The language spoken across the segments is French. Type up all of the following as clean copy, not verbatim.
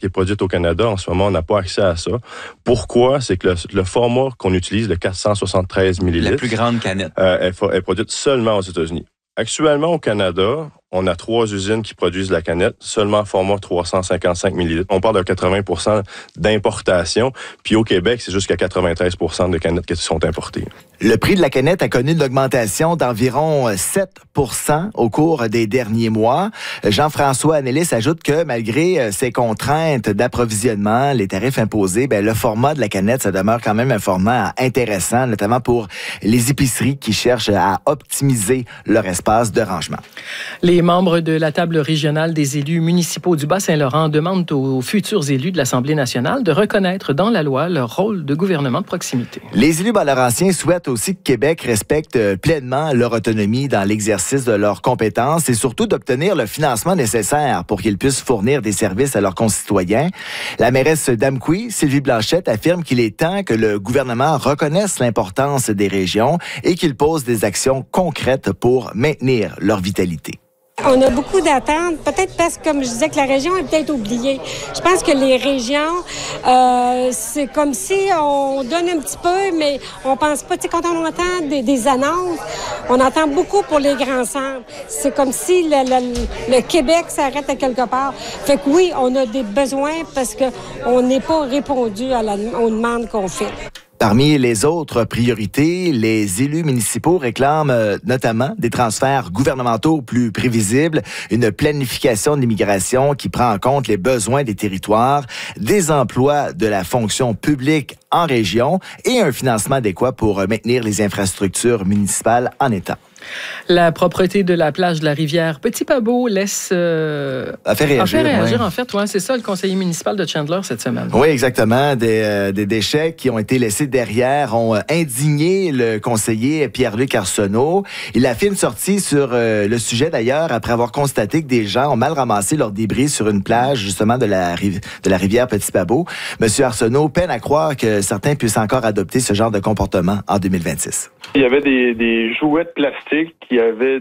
qui est produite au Canada. En ce moment, on n'a pas accès à ça. Pourquoi? C'est que le format qu'on utilise, le 473 millilitres... La plus grande canette. Est produite seulement aux États-Unis. Actuellement, au Canada, on a 3 usines qui produisent la canette, seulement format 355 millilitres. On parle de 80% d'importation. Puis au Québec, c'est jusqu'à 93% de canettes qui sont importées. Le prix de la canette a connu une augmentation d'environ 7% au cours des derniers mois. Jean-François Anélis ajoute que malgré ces contraintes d'approvisionnement, les tarifs imposés, le format de la canette, ça demeure quand même un format intéressant, notamment pour les épiceries qui cherchent à optimiser leur espace de rangement. Les membres de la table régionale des élus municipaux du Bas-Saint-Laurent demandent aux futurs élus de l'Assemblée nationale de reconnaître dans la loi leur rôle de gouvernement de proximité. Les élus bas-laurentiens souhaitent aussi que Québec respecte pleinement leur autonomie dans l'exercice de leurs compétences et surtout d'obtenir le financement nécessaire pour qu'ils puissent fournir des services à leurs concitoyens. La mairesse d'Amqui, Sylvie Blanchette, affirme qu'il est temps que le gouvernement reconnaisse l'importance des régions et qu'il pose des actions concrètes pour maintenir leur vitalité. On a beaucoup d'attentes, peut-être parce que, comme je disais, que la région est peut-être oubliée. Je pense que les régions, c'est comme si on donne un petit peu, mais on pense pas, tu sais, quand on entend des annonces, on entend beaucoup pour les grands centres. C'est comme si le Québec s'arrête à quelque part. Fait que oui, on a des besoins parce qu'on n'est pas répondu aux demandes qu'on fait. Parmi les autres priorités, les élus municipaux réclament notamment des transferts gouvernementaux plus prévisibles, une planification de l'immigration qui prend en compte les besoins des territoires, des emplois de la fonction publique en région et un financement adéquat pour maintenir les infrastructures municipales en état. La propreté de la plage de la rivière Petit-Pabeau laisse... a fait réagir. En fait, ouais, c'est ça, le conseiller municipal de Chandler cette semaine. Oui, exactement. Des déchets qui ont été laissés derrière ont indigné le conseiller Pierre-Luc Arsenault. Il a fait une sortie sur le sujet, d'ailleurs, après avoir constaté que des gens ont mal ramassé leurs débris sur une plage, justement, de la rivière Petit-Pabeau. Monsieur Arsenault peine à croire que certains puissent encore adopter ce genre de comportement en 2026. Il y avait des jouets de plastique qui avaient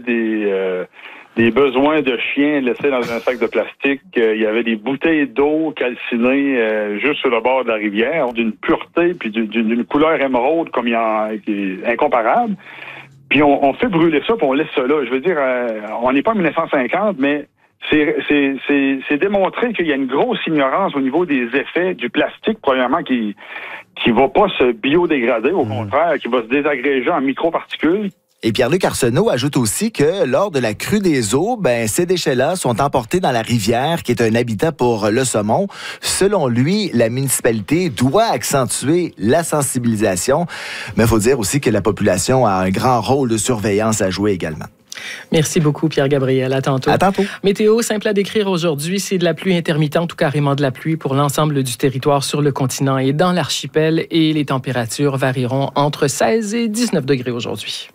des besoins de chiens laissés dans un sac de plastique. Il y avait des bouteilles d'eau calcinées juste sur le bord de la rivière, d'une pureté puis d'une couleur émeraude comme qui est incomparable. Puis on fait brûler ça puis on laisse ça là. Je veux dire, on n'est pas en 1950, mais c'est démontré qu'il y a une grosse ignorance au niveau des effets du plastique, premièrement, qui va pas se biodégrader, au contraire, qui va se désagréger en microparticules. Et Pierre-Luc Arsenault ajoute aussi que lors de la crue des eaux, ces déchets-là sont emportés dans la rivière, qui est un habitat pour le saumon. Selon lui, la municipalité doit accentuer la sensibilisation, mais il faut dire aussi que la population a un grand rôle de surveillance à jouer également. Merci beaucoup, Pierre-Gabriel. À tantôt. À tantôt. Météo, simple à décrire aujourd'hui, c'est de la pluie intermittente ou carrément de la pluie pour l'ensemble du territoire sur le continent et dans l'archipel. Et les températures varieront entre 16 et 19 degrés aujourd'hui.